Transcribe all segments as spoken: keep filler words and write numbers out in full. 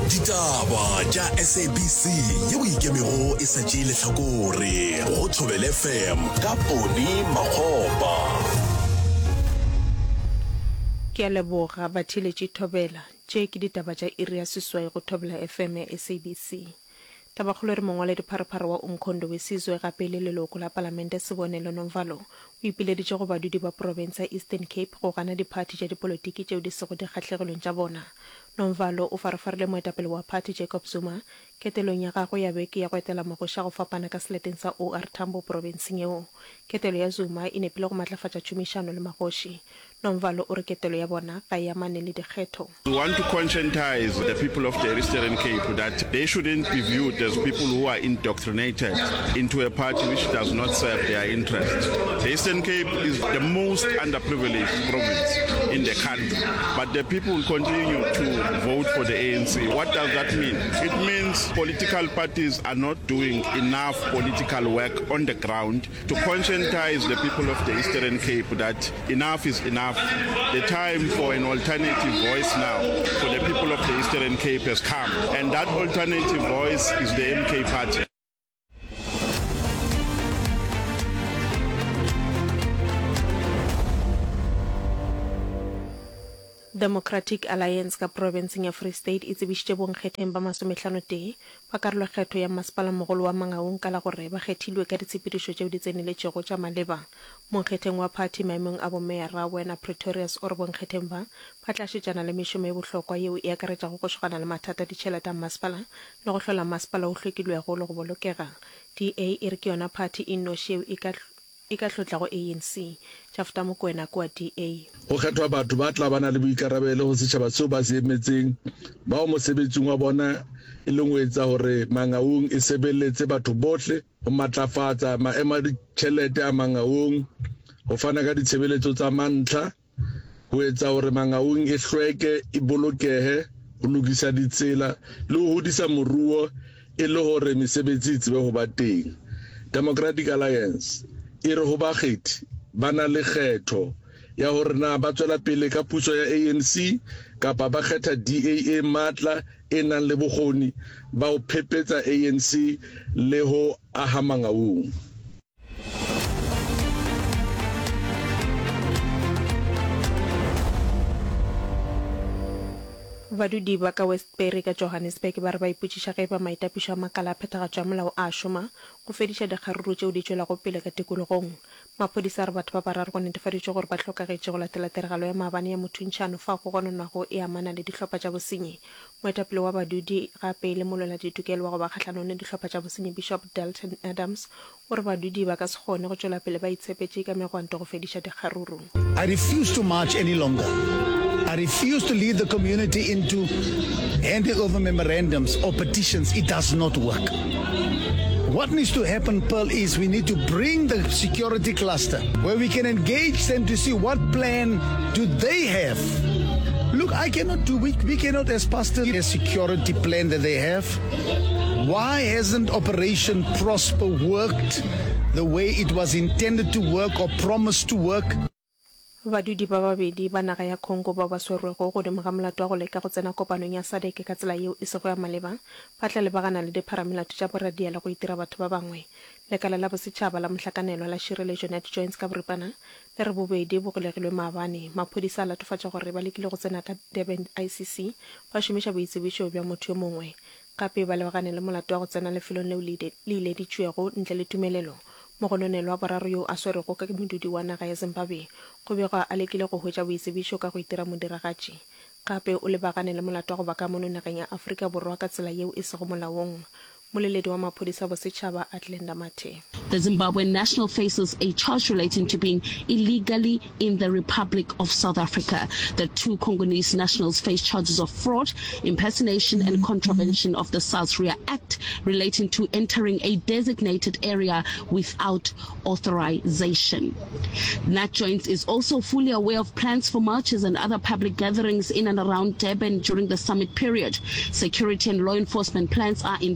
Ditaba tša S A B C ye o ikemego e sa tšee lehlakore go Thobela F M ka Poni Makgopa. Ke a leboga bathiletše Thobela tše ke ditaba tša iri ya seswai go Thobela F M ya S A B C. Tabakgolo re mongwaledi pharephare wa Umkhondo Wesizwe gape le leloko la palamente Sibonelo Nomvalo o ipileditše go badudi ba province ya Eastern Cape go gana diphathi tša dipolotiki tšeo di sego dikgatlhegelong tša bona. Nomvalo o farafarile moetapele wa phathi Jacob Zuma ketelong ya gagwe ya beke ya go etela magoši a go fapana ka seleteng sa O R Tambo provinseng eo. Ketelo ya Zuma e nepile go matlafatša tšhomišano le magoši. Nomvalo o re ketelo ya bona ga e amane le dikgetho. We want to conscientize the people of the Eastern Cape that they shouldn't be viewed as people who are indoctrinated into a party which does not serve their interests. The Eastern Cape is the most underprivileged province in the country, but the people will continue to vote for the A N C. What does that mean? It means political parties are not doing enough political work on the ground to conscientize the people of the Eastern Cape that enough is enough. The time for an alternative voice now for the people of the Eastern Cape has come, and that alternative voice is the M K party. Democratic Alliance ka provinceng ya Free State e tsebišitše bonkgetheng ba masomehlano tee ba karolokgetho ya masepala mogolo wa Mangaung ka la gore ba kgethilwe ka ditshepedišo tšeo di tseneletšego tša maleba. Monkgetheng wa party maemong a bomeyara wena Pretorius o re bonkgetheng ba ba tlašetšana le mešomo e bohlokwa yeo e akaretšago go šogana le mathata ditšhelete a masepala le go hlola masepala o hlwekilwego le go bolokega. D A e re ke yona party e noši eo e ka e ka hlotla go A N C. Jafta Mokoena kwa D A. Go kgethwa batho ba tla bana le boikarabelo go setšhaba seo ba se emetseng bao mosebetsing wa bona e leng go etsa gore Mangaung e sebeletse batho bohle go matlafatsa maemo a ditšhelete a Mangaung go fana ka ditshebeletso tsa mantlha go etsa gore Mangaung e hlweke e bolokege go lokisa ditsela le go hodisa moruo e le gore mesebetsi e tsebe go ba teng. Democratic Alliance e re go bakgethi ba na le kgetho ya gore na ba tswela pele ka puso ya A N C kapa ba kgetha D A e matla e nang le bokgoni ba go phepetsa A N C le ho aha Mangaung. Badudi ba ka Westbury ka Johannesburg ba re ba ipotšiša ge ba maitapišo a makala a phethagatšo a molao a šoma go fediša dikgaruru tšeo di tšwelago pele ka tikologong. Maphodisa re batho ba bararo go netefaditše gore ba hlokagetše go latela tiragalo ya maabane ya mothuntšhano fa go gononwago e amana le dihlopha tša bosenyi. Moetapele wa badudi gape le molola ditokelo wa go ba kgatlhanong le dihlopha tša bosenyi Bishop Dalton Adams o re badudi ba ka se kgone go tšwela pele ba itshepetše ka megwanto go fediša dikgaruru. I refuse to march any longer. I refuse to lead the community into handing over memorandums or petitions. It does not work. What needs to happen, Pearl, is we need to bring the security cluster where we can engage them to see what plan do they have. Look, I cannot do, we, we cannot as pastors a security plan that they have. Why hasn't Operation Prosper worked the way it was intended to work or promised to work? Badudi ba babedi ba naga ya Congo ba ba swerwego go dimo ga molato wa go leka go tsena kopanong ya S A D C ka tsela yeo e sego ya maleba ba tla lebagana le dipharamelato tša boradiela go itira batho ba bangwe. Lekala la bosetšhaba la mohlakanelo la Šireletšo Net Joints ka boripana le re bobedi bo golegilwe maabane. Maphodisa a latofatša gore ba lekile go tsena ka Durban I C C ba šomiša boitsebišo bja motho yo mongwe. Gape ba lebagane le molato wa go tsena lefelong leo le ileditšwego ntle le tumelelo. Mogononelo wa boraro yo a swerego ka modudi wa naga ya Zimbabwe go bego a lekile go hwetša boitsebišo ka go itira modiragatši. Gape o lebagane le molato wa go ba ka mono nageng ya Afrika Borwa ka tsela yeo e sego molaong. Moleledi wa maphodisa bosetšhaba Atlenda Mathe. The Zimbabwean national faces a charge relating to being illegally in the Republic of South Africa. The two Congolese nationals face charges of fraud, impersonation and contravention of the South Ria Act relating to entering a designated area without authorization. Nat Joints is also fully aware of plans for marches and other public gatherings in and around Durban during the summit period. Security and law enforcement plans are in place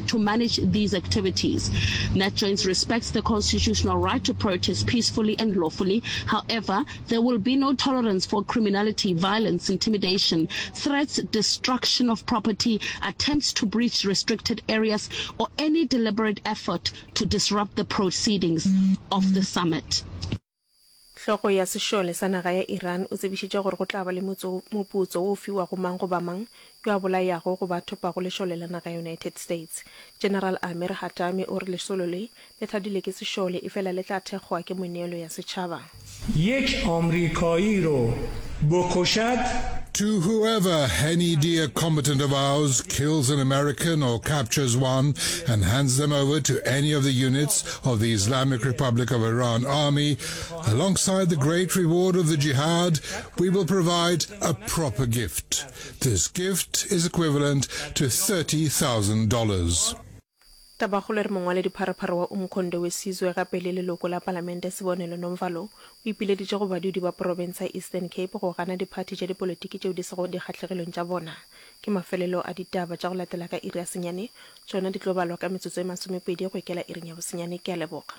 to manage these activities. NetJoins respects the constitutional right to protest peacefully and lawfully. However, there will be no tolerance for criminality, violence, intimidation, threats, destruction of property, attempts to breach restricted areas, or any deliberate effort to disrupt the proceedings of the summit. Hloko ya sešole sa naga ya Iran o tsebišitše gore go tla ba le moputso o fiwa go mang go ba mang yo a bolayago go batho pa go lešole la naga ya United States. General Amir Hatami o re lešole le le thadile ke sešole e fela le tla thekgwa ke moneelo ya setšhaba. یک آمریکایی رو بکشد. To whoever any dear combatant of ours kills an American or captures one and hands them over to any of the units of the Islamic Republic of Iran Army, alongside the great reward of the jihad, we will provide a proper gift. This gift is equivalent to thirty thousand dollars. Tabagolo re mongwale dipharaparo wa Umkhonto wesizwe gape le leloko la palamente Sibonelo Nomvalo o ipileditše go badudi ba province ya Eastern Cape go gana diphathi tša dipolotiki tšeo di sego dikgatlhegelong tša bona. Ke mafelelo a ditaba tša go latela ka iri ya senyane tšona di tlo balwa ka metsotso e masomepedi go ikela iring ya bosenyane. Ke a leboga.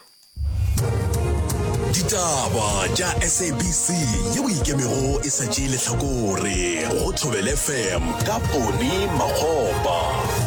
Ditaba tša S A B C ye o ikemego e sa tšee lehlakore go Thobela F M ka Poni Makgopa.